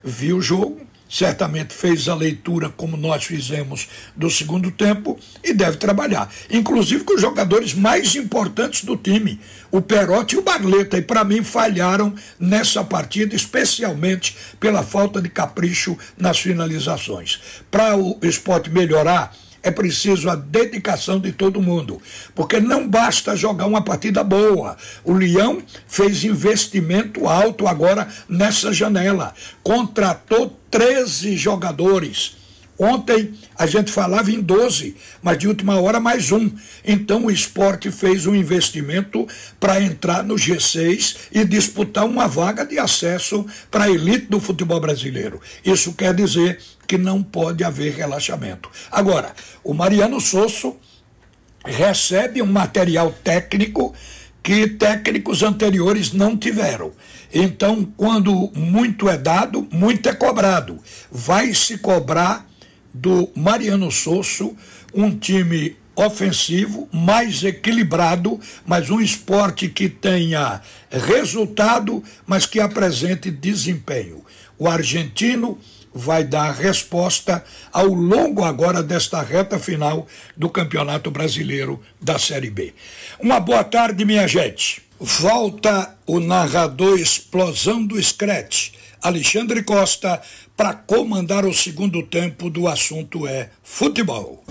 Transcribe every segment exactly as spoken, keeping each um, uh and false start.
Viu o jogo, certamente fez a leitura como nós fizemos do segundo tempo e deve trabalhar. Inclusive com os jogadores mais importantes do time, o Perotti e o Barleta, e para mim falharam nessa partida, especialmente pela falta de capricho nas finalizações. Para o Sport melhorar, é preciso a dedicação de todo mundo, porque não basta jogar uma partida boa. O Leão fez investimento alto agora nessa janela, contratou treze jogadores. Ontem a gente falava em doze, mas de última hora mais um. Então o Sport fez um investimento para entrar no G seis e disputar uma vaga de acesso para a elite do futebol brasileiro. Isso quer dizer que não pode haver relaxamento. Agora, o Mariano Sosso recebe um material técnico que técnicos anteriores não tiveram. Então, quando muito é dado, muito é cobrado. Vai se cobrar do Mariano Sosso um time ofensivo, mais equilibrado, mas um esporte que tenha resultado, mas que apresente desempenho. O argentino vai dar resposta ao longo agora desta reta final do Campeonato Brasileiro da Série B. Uma boa tarde, minha gente. Volta o narrador explosão do Scratch, Alexandre Costa, para comandar o segundo tempo do assunto é futebol.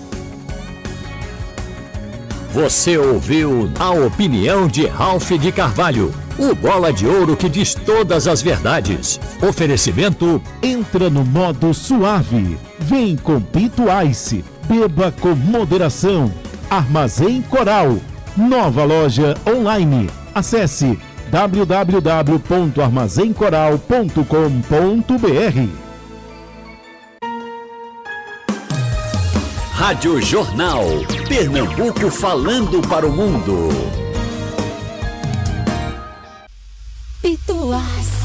Você ouviu a opinião de Ralph de Carvalho, o bola de ouro que diz todas as verdades. Oferecimento, entra no modo suave. Vem com Pinto Ice, beba com moderação. Armazém Coral, nova loja online. Acesse w w w ponto armazém coral ponto com ponto b r. Rádio Jornal, Pernambuco falando para o mundo. Pituás.